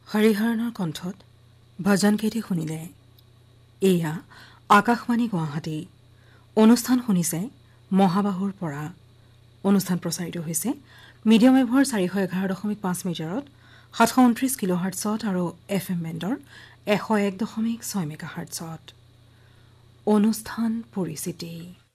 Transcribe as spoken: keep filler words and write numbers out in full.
হৰিহৰণৰ কণ্ঠত ভজন কেইটি শুনিলে। এয়া আকাশবাণী গুৱাহাটী। অনুষ্ঠান শুনিছে মহাবাহুৰ পৰা। অনুষ্ঠান প্ৰচাৰিত হৈছে মিডিয়াম ৱেভৰ চাৰিশ এঘাৰ দশমিক পাঁচ মিটাৰত সাতশ ঊনত্ৰিশ কিলো হাৰ্টছত আৰু এফ এম বেণ্ডৰ এশ এক দশমিক ছয় মেগা হাৰ্টছত। অনুষ্ঠান পৰিচিতি।